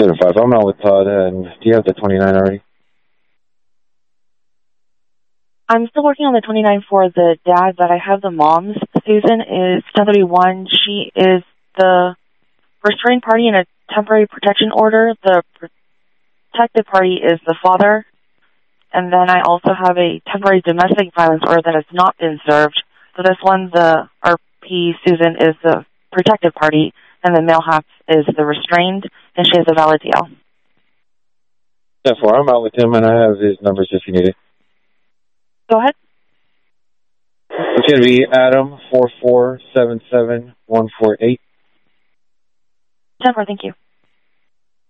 5. I'm out with Todd, and do you have the 29 already? I'm still working on the 29 for the dad, but I have the mom's. Susan is 1031. She is the restrained party in a temporary protection order. The protected party is the father. And then I also have a temporary domestic violence order that has not been served. So this one, the RP Susan is the protected party, and the male half is the restrained, and she has a valid DL. 10-4, I'm out with him, and I have his numbers if you need it. Go ahead. It's going to be Adam 4477148. 10-4, thank you.